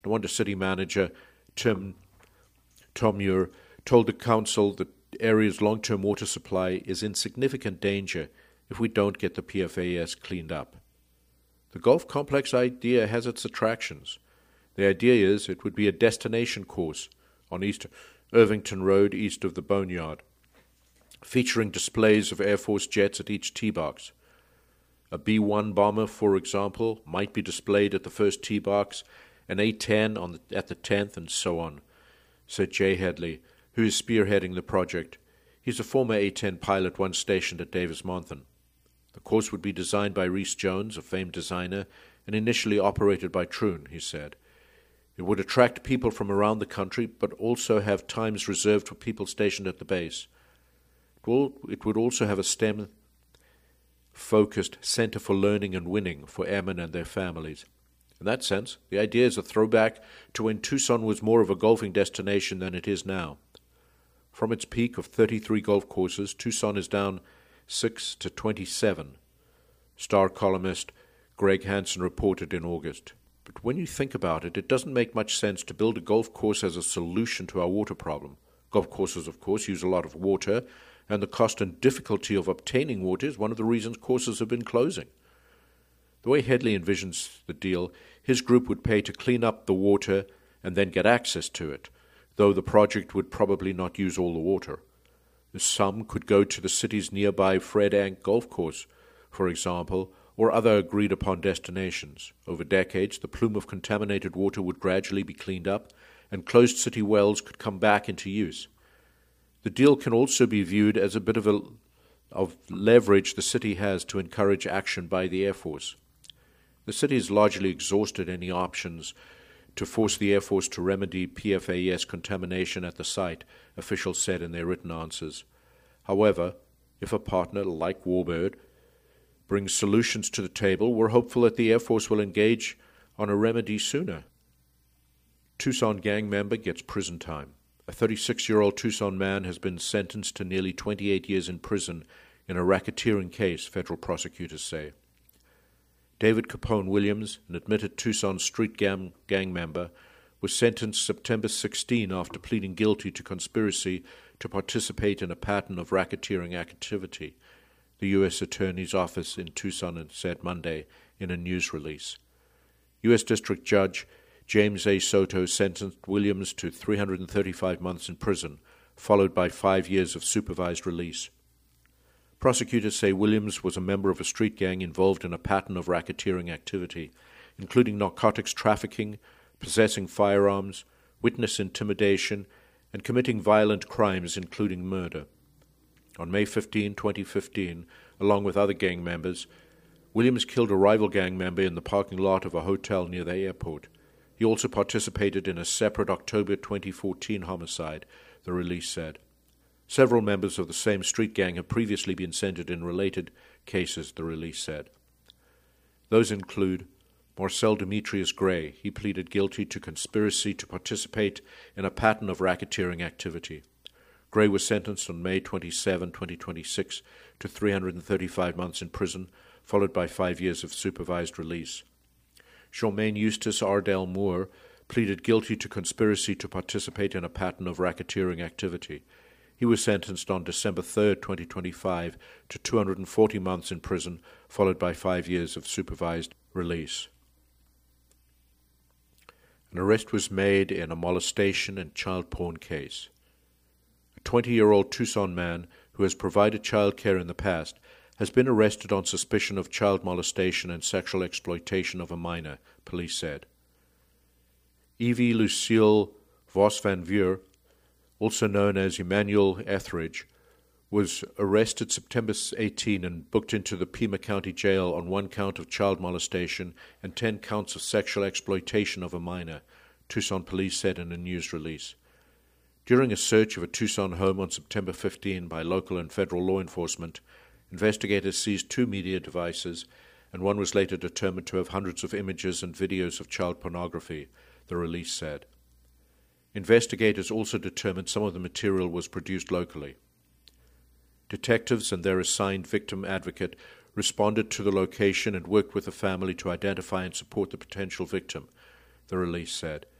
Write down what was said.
No wonder City Manager Tom Muir told the council that the area's long-term water supply is in significant danger if we don't get the PFAS cleaned up. The golf complex idea has its attractions. The idea is it would be a destination course on East Irvington Road, east of the Boneyard, featuring displays of Air Force jets at each tee box. A B-1 bomber, for example, might be displayed at the first tee box, an A-10 at the 10th, and so on, said Jay Headley, who is spearheading the project. He's a former A-10 pilot once stationed at Davis-Monthan. The course would be designed by Rhys Jones, a famed designer, and initially operated by Troon, he said. It would attract people from around the country, but also have times reserved for people stationed at the base. It would also have a STEM-focused Center for Learning and Winning for airmen and their families. In that sense, the idea is a throwback to when Tucson was more of a golfing destination than it is now. From its peak of 33 golf courses, Tucson is down 6 to 27, Star columnist Greg Hansen reported in August. But when you think about it, it doesn't make much sense to build a golf course as a solution to our water problem. Golf courses, of course, use a lot of water, and the cost and difficulty of obtaining water is one of the reasons courses have been closing. The way Headley envisions the deal, his group would pay to clean up the water and then get access to it, though the project would probably not use all the water. Some could go to the city's nearby Fred Ank golf course, for example, or other agreed-upon destinations. Over decades, the plume of contaminated water would gradually be cleaned up, and closed city wells could come back into use. The deal can also be viewed as a bit of leverage the city has to encourage action by the Air Force. The city has largely exhausted any options to force the Air Force to remedy PFAS contamination at the site, officials said in their written answers. However, if a partner like Warbird brings solutions to the table, we're hopeful that the Air Force will engage on a remedy sooner. Tucson gang member gets prison time. A 36-year-old Tucson man has been sentenced to nearly 28 years in prison in a racketeering case, federal prosecutors say. David Capone Williams, an admitted Tucson street gang member, was sentenced September 16 after pleading guilty to conspiracy to participate in a pattern of racketeering activity, the U.S. Attorney's Office in Tucson said Monday in a news release. U.S. District Judge James A. Soto sentenced Williams to 335 months in prison, followed by 5 years of supervised release. Prosecutors say Williams was a member of a street gang involved in a pattern of racketeering activity, including narcotics trafficking, possessing firearms, witness intimidation, and committing violent crimes, including murder. On May 15, 2015, along with other gang members, Williams killed a rival gang member in the parking lot of a hotel near the airport. He also participated in a separate October 2014 homicide, the release said. Several members of the same street gang have previously been sentenced in related cases, the release said. Those include Marcel Demetrius Gray. He pleaded guilty to conspiracy to participate in a pattern of racketeering activity. Gray was sentenced on May 27, 2026 to 335 months in prison, followed by 5 years of supervised release. Charmaine Eustace Ardell Moore pleaded guilty to conspiracy to participate in a pattern of racketeering activity. He was sentenced on December 3, 2025 to 240 months in prison, followed by 5 years of supervised release. An arrest was made in a molestation and child porn case. A 20-year-old Tucson man who has provided child care in the past has been arrested on suspicion of child molestation and sexual exploitation of a minor, police said. Evie Lucille Vos van Vuur, also known as Emmanuel Etheridge, was arrested September 18 and booked into the Pima County Jail on 1 count of child molestation and 10 counts of sexual exploitation of a minor, Tucson police said in a news release. During a search of a Tucson home on September 15 by local and federal law enforcement, investigators seized 2 media devices, and one was later determined to have hundreds of images and videos of child pornography, the release said. Investigators also determined some of the material was produced locally. Detectives and their assigned victim advocate responded to the location and worked with the family to identify and support the potential victim, the release said.